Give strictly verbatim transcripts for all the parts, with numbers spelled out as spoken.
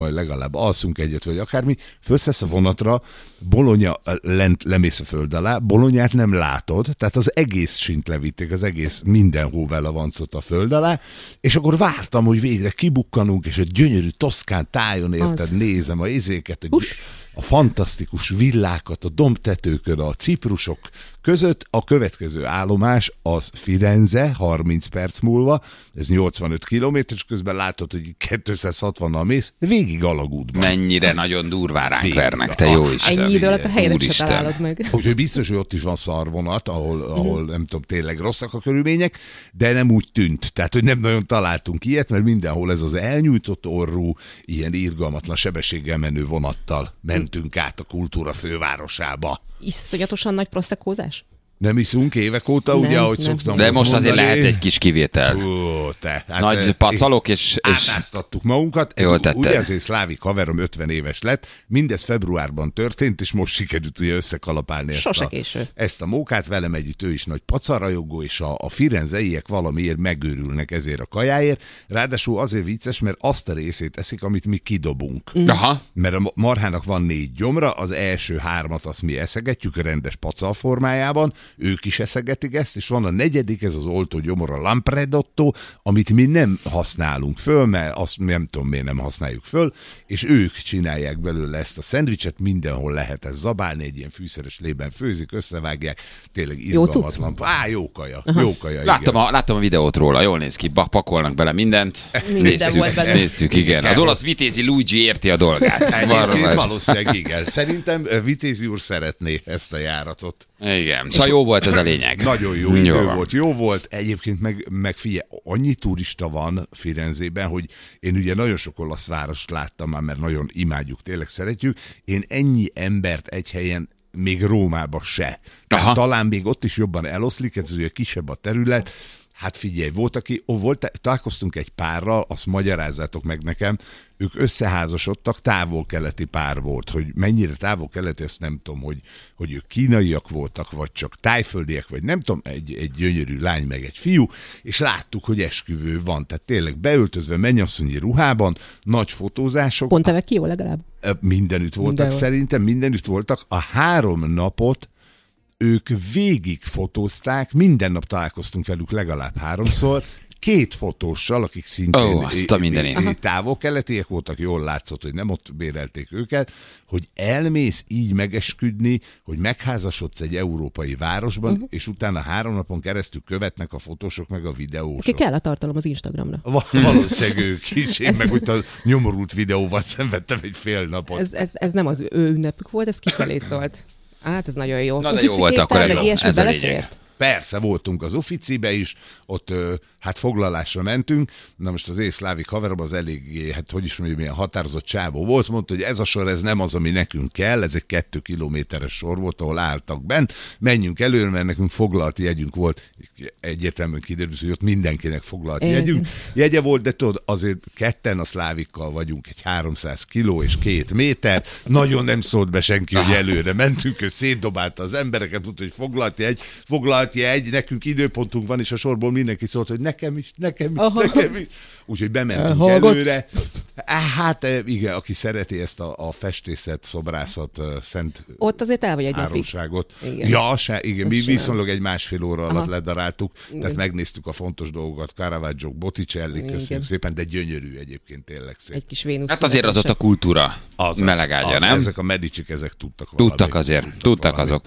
vagy legalább alszunk egyet, vagy akármi, fölszesz a vonatra, Bologna lent lemész a föld alá, Bolonyát nem látod, tehát az egész sint levitték, az egész minden hóvelavancot a föld alá, és akkor vártam, hogy végre kibukkanunk, és egy gyönyörű toszkán tájon, érted, az. Nézem a izéket, a, a fantasztikus villákat, a dombtetőkön, a ciprusok között. A következő állomás az Firenze, harminc perc múlva, ez nyolcvanöt kilométer, és közben látod, hogy kétszázhatvannal mész, végig alagútban. Mennyire nagyon durván ránk vernek, te jó Isten. Ennyi idő alatt a helyedet se találod meg. Úgyhogy biztos, hogy ott is van szarvonat, ahol, ahol nem tudom, tényleg rosszak a körülmények, de nem úgy tűnt. Tehát, hogy nem nagyon találtunk ilyet, mert mindenhol ez az elnyújtott orrú, ilyen irgalmatlan sebességgel menő vonattal mentünk át a kultúra fővárosába. Iszonyatosan nagy proszekózás? Nem iszunk évek óta, nem, ugye, ahogy nem. Szoktam. De most mondani. Azért lehet egy kis kivétel. Ó, te, hát nagy te, pacalok, és... és... átáztattuk magunkat. Ez, ugye azért szlávik haverom ötven éves lett, mindez februárban történt, és most sikerült ugye összekalapálni ezt a, ezt a mókát. Velem együtt ő is nagy pacarajogó, és a, a firenzeiek valamiért megőrülnek ezért a kajáért. Ráadásul azért vicces, mert azt a részét eszik, amit mi kidobunk. Aha. Mert a marhának van négy gyomra, az első hármat azt mi eszegetjük a rendes pacal formájában, ők is eszegetik ezt, és van a negyedik, ez az oltó gyomor, a lampredotto, amit mi nem használunk föl, mert azt nem tudom, miért nem használjuk föl, és ők csinálják belőle ezt a szendvicset, mindenhol lehet ezt zabálni, egy ilyen fűszeres lében főzik, összevágják, tényleg irgalmatlan. Á, jó kaja, jó kaja, láttam a, láttam a videót róla, jól néz ki, pakolnak bele mindent. Néztük, néztük, igen. Az olasz Vitézi Luigi érti a dolgát. Egyébként valószínűleg igen. Szerintem Vitézi úr szeretné ezt a járatot. Igen, szóval jó volt ez a lényeg. Nagyon jó idő jó volt, jó volt. Egyébként meg, meg figyelj, annyi turista van Firenzében, hogy én ugye nagyon sok olasz várost láttam már, mert nagyon imádjuk, tényleg szeretjük. Én ennyi embert egy helyen még Rómába se. Tehát talán még ott is jobban eloszlik, ez ugye kisebb a terület. Hát figyelj, volt, aki, ó, volt, találkoztunk egy párral, azt magyarázzátok meg nekem, ők összeházasodtak, távol-keleti pár volt, hogy mennyire távol-keleti, ezt nem tudom, hogy, hogy ők kínaiak voltak, vagy csak tájföldiek, vagy nem tudom, egy, egy gyönyörű lány, meg egy fiú, és láttuk, hogy esküvő van, tehát tényleg beöltözve mennyasszonyi ruhában, nagy fotózások. Pont evek ki jó legalább? Mindenütt voltak, Mindenhol. Szerintem mindenütt voltak. A három napot ők végig fotózták, minden nap találkoztunk velük legalább háromszor, két fotóssal, akik szintén oh, távol-keletiek voltak, jól látszott, hogy nem ott bérelték őket, hogy elmész így megesküdni, hogy megházasodsz egy európai városban, uh-huh. és utána három napon keresztül követnek a fotósok meg a videósok. Ki kell a tartalom az Instagramra. Val- valószínűleg ők is. Én ez... meg úgy a nyomorult videóval szenvedtem egy fél napot. Ez, ez, ez nem az ő ünnepük volt, ez kifelé szólt. Hát ez nagyon jó. Na de jó volt akkor ez, ez a lényeg. Persze, voltunk az Ufficibe is, ott hát foglalásra mentünk, na most az észlávik haverom az eléggé, hát hogy is mondjam, milyen határozott csávó volt, mondta, hogy ez a sor, ez nem az, ami nekünk kell, ez egy kettő kilométeres sor volt, ahol álltak bent, menjünk előre, mert nekünk foglalt jegyünk volt, egyértelműen kiderült, hogy ott mindenkinek foglalt jegyünk, jegye volt, de tudod, azért ketten a szlávikkal vagyunk, egy háromszáz kiló és két méter, nagyon nem szólt be senki, hogy előre mentünk, ő szétdobálta az embereket, mondta, hogy foglalt jegy, foglalt jegy, nekünk időpontunk van, és a sorból mindenki szólt, hogy nekem is, nekem is, Aha. nekem is. Úgyhogy bementünk Hallgatsz. előre. Hát igen, aki szereti ezt a, a festészet, szobrászat, szent ott azért el vagy egy áronságot. Ja, se, igen, mi viszonylag egy másfél óra alatt ledaráltuk, igen. Tehát megnéztük a fontos dolgokat, Caravaggio, Botticelli, köszönjük szépen, de gyönyörű egyébként, tényleg szép. Egy kis Vénusz. Hát azért az ott a kultúra melegágya, nem? Ezek a Medicik, ezek tudtak valamit. Tudtak azért, tudtak, tudtak azok.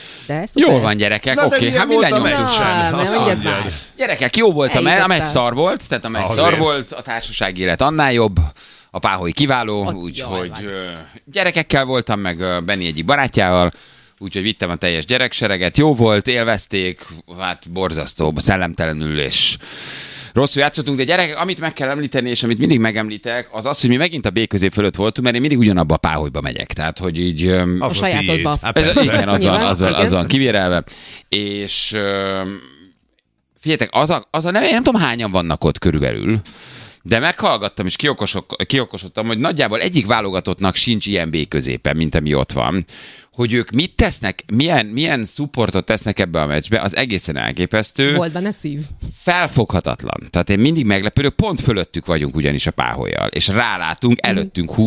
Jól Jól van, gyerekek, oké, okay. hát mi lenyomtuk sem. Gyerekek, jó volt a meccs, a meccs szar volt, tehát a meccs szar volt, a társaság élet annál jobb, a páholy kiváló, úgyhogy gyerekekkel voltam, meg Benni egyik barátjával, úgyhogy vittem a teljes gyereksereget, jó volt, élvezték, hát borzasztó, szellemtelenül és rosszul játszottunk, de gyerekek, amit meg kell említeni, és amit mindig megemlítek, az az, hogy mi megint a B közép fölött voltunk, mert én mindig ugyanabba a páholyba megyek. Tehát, hogy így... A, a sajátodba. Ez, igen, az van, az van, az van kivérelve. És figyeljetek, az a, az a nem, én nem tudom hányan vannak ott körülbelül, de meghallgattam és kiokosok, kiokosodtam, hogy nagyjából egyik válogatottnak sincs ilyen B-középen, mint ami ott van. Hogy ők mit tesznek, milyen, milyen supportot tesznek ebbe a meccsbe, az egészen elképesztő. Volt benne szív. Felfoghatatlan. Tehát én mindig meglepődök, pont fölöttük vagyunk ugyanis a Páhollyal, és rálátunk, előttünk